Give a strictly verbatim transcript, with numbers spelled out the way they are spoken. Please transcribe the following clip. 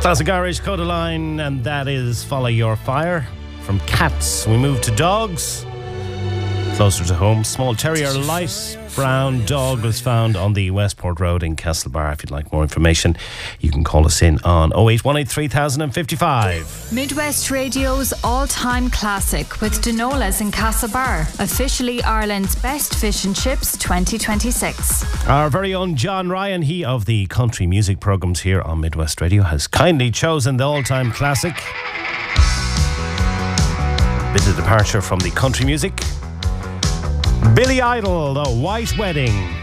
Classic Irish Codaline, and that is Follow Your Fire. From cats, we move to dogs. Closer to home, small terrier light brown dog was found on the Westport Road in Castlebar. If you'd like more information, you can call us in on oh eight one eight three thousand fifty-five. Midwest Radio's all-time classic with Denola's in Castlebar, officially Ireland's best fish and chips twenty twenty-six. Our very own John Ryan, he of the country music programmes here on Midwest Radio, has kindly chosen the all-time classic. Bit of departure from the country music. Billy Idol, The White Wedding.